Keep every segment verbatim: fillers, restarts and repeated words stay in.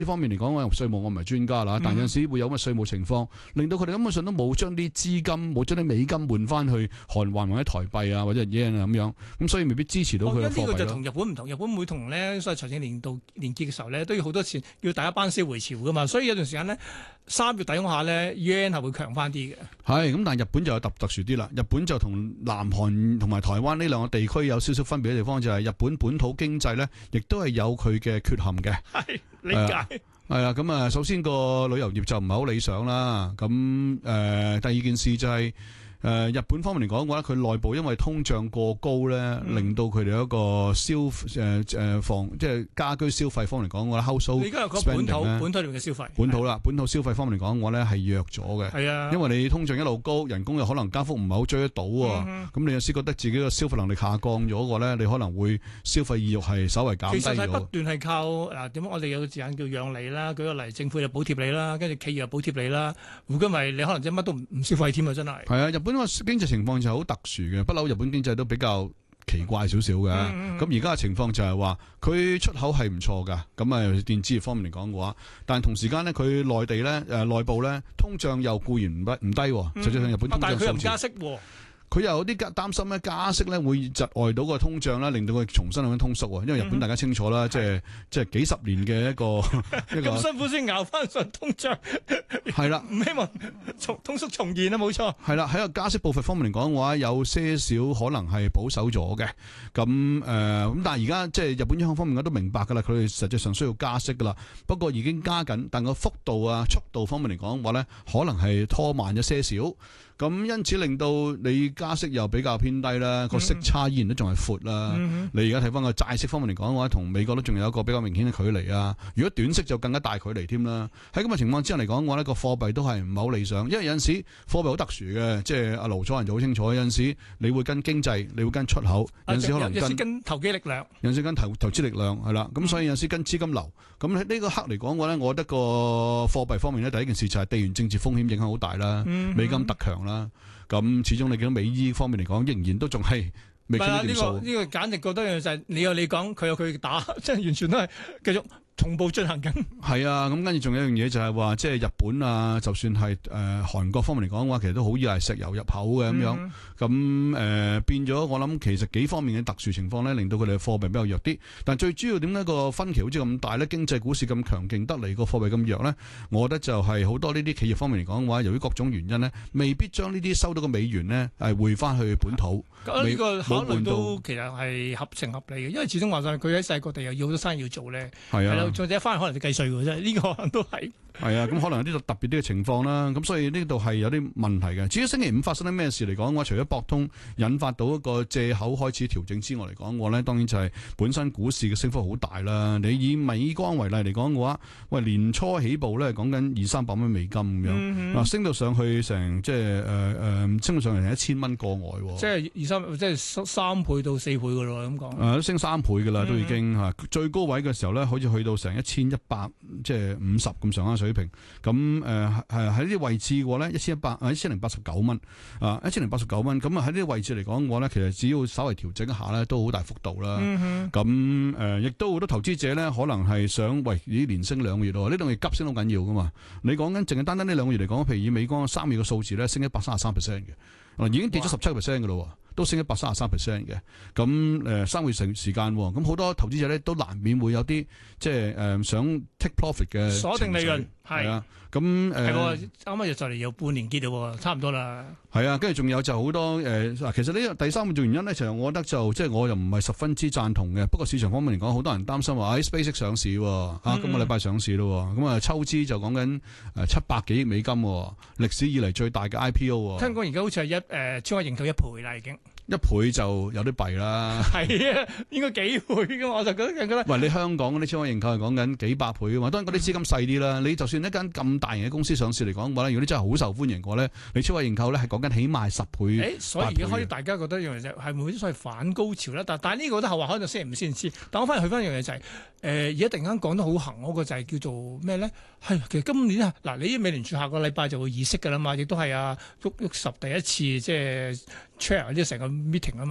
呢方面嚟講，我稅務我唔係專家啦，但有陣時會有咁嘅稅務情況，令到佢哋根本上都冇將啲資金、冇將啲美金換翻去韓元或者台幣啊，或者 yen 啊咁樣，咁所以未必支持到佢嘅貨幣咯。 呢個就同日本唔同，日本每同咧所謂財政年度年結嘅時候咧，都要好多錢要大家班師回朝噶嘛，所以有段時間咧三月底嗰下咧 yen 係會強翻啲嘅。 係咁，但係日本就有特特殊啲啦。日本就同南韓同埋台灣呢兩個地區有少少分別嘅地方，就係日本本土經濟咧，亦都係有佢嘅缺陷嘅。 係理解。 係啊，咁啊，首先個旅遊業就唔係好理想啦。咁誒、呃，第二件事就係、是。誒、呃、日本方面嚟講嘅話，佢內部因為通脹過高咧，嗯、令到佢哋一個消誒誒房即係家居消費方面嚟講嘅話 household 你而家又講本土本土嘅消費， 本土啦，本土消費方面嚟講嘅話咧係弱咗嘅。係啊，因為你通脹一路高，人工又可能加幅唔係好追得到喎。咁、嗯、你有時覺得自己嘅消費能力下降咗嘅話咧，你可能會消費意欲係稍微減低咗。 其實係不斷係靠嗱點樣？我哋有個字眼叫讓利啦，舉個例，政府又補貼你啦，跟住企業又補貼你啦。如果唔係，你可能即係乜都唔唔消費添啊！真係。係啊，日本個經濟情況就好特殊嘅，不嬲日本經濟都比較奇怪少少嘅。咁而家嘅情況就係話，佢出口係唔錯噶，咁啊電子業方面嚟講嘅話，但係同時間咧，佢內地咧誒內部咧通脹又固然唔不唔低，實際上日本通脹數字， 但係佢又唔加息喎。 佢又有啲擔心咧，加息咧會窒礙到個通脹啦，令到佢重新咁樣通縮喎。因為日本大家清楚啦，嗯、即係即係幾十年嘅一個一個咁辛苦先熬翻上通脹，係啦，唔希望重通縮重現啊，冇錯。係啦，喺個加息步伐方面嚟講嘅話，有些少可能係保守咗嘅。咁誒咁，但係而家即係日本央行方面我都明白㗎啦，佢哋實際上需要加息㗎啦。不過已經加緊，但個幅度啊、速度方面嚟講嘅話咧，可能係拖慢咗些少。咁因此令到你加息又比較偏低啦，個息差依然都仲係闊啦。嗯、你而家睇翻個債息方面嚟講嘅話，同美國都仲有一個比較明顯嘅距離啊。如果短息就更加大距離添啦。喺咁嘅情況之下嚟講嘅話，呢個貨幣都係唔係好理想，因為有陣時貨幣好特殊嘅，即係阿盧楚仁就好清楚。有陣時你會跟經濟，你會跟出口，有陣時可能跟，跟投機力量，有陣時跟投投資力量係啦。咁所以有陣時跟資金流。咁喺呢個刻嚟講嘅話咧，我覺得個貨幣方面咧，第一件事就係地緣政治風險影響好大啦，嗯、美金特強啦。咁始終你見到美伊方面嚟講，仍然都仲係未見到點數。呢、呢個呢、呢個簡直覺得就係你有你講，佢有佢打，即係完全都係繼續同步進行緊。係啊，咁跟住仲有一樣嘢就係話，即係日本啊，就算係誒、呃、韓國方面嚟講嘅話，其實都好依賴石油入口嘅咁、嗯、樣。咁誒、呃、變咗，我諗其實幾方面嘅特殊情況咧，令到佢哋嘅貨幣比較弱啲。但最主要點解個分歧好似咁大咧？經濟股市咁強勁得嚟，個貨幣咁弱咧？我覺得就係好多呢啲企業方面嚟講嘅話，由於各種原因咧，未必將呢啲收到嘅美元咧係匯翻去本土。呢、呢個考慮都其實係合情合理嘅，因為始終話晒佢喺世界各地又要好多生意要做咧。係啊，再者翻去可能要計稅嘅啫，呢、呢個都係。係啊，咁可能有啲特別啲嘅情況啦，咁所以呢度係有啲問題嘅。至於星期五發生啲咩事嚟講嘅話，除咗博通引發到一個借口開始調整之外嚟講，我咧當然就係本身股市嘅升幅好大啦。你以美光為例嚟講嘅話，喂年初起步咧講緊二三百蚊美金咁樣，嗱、嗯嗯、升到上去成即係誒誒升到上嚟成一千蚊過外，即係二三即係三倍到四倍噶咯咁講。誒、呃、都升三倍噶啦，都已經吓、嗯、最高位嘅時候咧，好似去到成一千一百即係五十咁上下水平。咁誒誒喺呢啲位置嘅話咧，一千一百啊一千零八十九蚊啊一千零八十九蚊。咁啊喺呢啲位置嚟講嘅話咧，其實只要稍微調整一下咧，都好大幅度啦。咁誒亦都好多投資者咧，可能係想喂已經連升兩個月咯，呢兩個月急升好緊要噶嘛。你講緊淨係單單呢兩個月嚟講，譬如以美光三月嘅數字咧，升一百三十三 percent 嘅，已經跌咗十七 percent 嘅咯。都升一百三十三 percent 嘅，咁誒三個月成時間，咁好多投資者咧都難免會有啲即係誒想 take profit 嘅鎖定利潤，係啊，咁誒係喎，啱啱又就嚟有半年結咯，差唔多啦。係啊，跟住仲有就好多誒嗱，其實呢個第三個原因咧，其實我覺得就即係我又唔係十分之贊同嘅。不過市場方面嚟講，好多人擔心話喺 SpaceX 上市喎，嚇今個禮拜上市咯，咁啊抽資就講緊誒七百幾億美金，歷史以嚟最大嘅 I P O。聽講而家好似係一誒超額認購一倍啦，已經。一倍就有啲弊啦，係啊，應該幾倍噶嘛，我就覺得覺得。喂，你香港嗰啲超額認購係講緊幾百倍噶嘛，當然嗰啲資金細啲啦。你就算一間咁大型嘅公司上市嚟講嘅話咧，如果你真係好受歡迎嘅話咧，你超額認購咧係講緊起碼十倍。誒，所以而家開始大家覺得一樣嘢就係咪啲所謂反高潮咧？但但係呢個都後話可能星期五先知。但我翻嚟去翻一樣嘢就係、是，誒而家突然間講得好行嗰個就係叫做咩咧？係其實今年啊，嗱，你美聯儲下個禮拜就會議息噶啦嘛，亦都係啊，喐喐十第一次即係 chair 呢成個 meeting 啊嘛，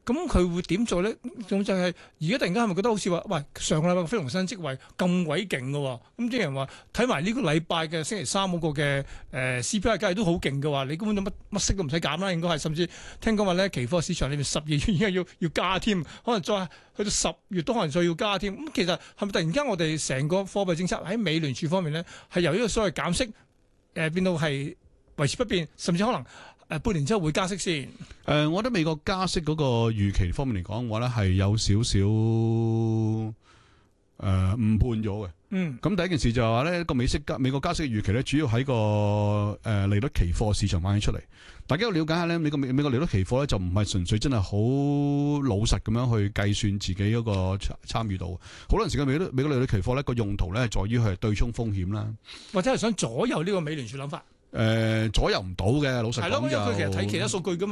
咁佢會點做咧？咁就係而家突然間係咪覺得好似話，喂，上個禮拜非農新職位咁鬼勁嘅喎？咁啲人話睇埋呢個禮拜嘅星期三嗰個嘅誒 C P I 假如都好勁嘅話，你根本就乜乜息都唔使減啦，應該係甚至聽講話咧，期貨市場裏面十二月已經要要加添，可能再去到十月都可能再要加添。咁其實係咪突然間我哋成個貨幣政策喺美聯儲方面咧，係由呢個所謂減息誒、呃、變到係維持不變，甚至可能？誒半年之後會加息先。誒、 呃，我覺得美國加息嗰個預期方面嚟講，我覺得係有少少誒誤判咗嘅。嗯。咁第一件事就係話咧，個美息加美國加息嘅預期咧，主要喺個誒、呃、利率期貨市場反映出嚟。大家要了解下咧，美國美美國利率期貨咧就唔係純粹真係好老實咁樣去計算自己嗰個參參與度。好多陣時嘅美國美國利率期貨咧個用途咧，在於係對沖風險啦， 或者係想左右呢個美聯儲諗法。 誒、呃、左右唔到嘅，老實講就係咯， 因為佢其實睇其他數據㗎嘛。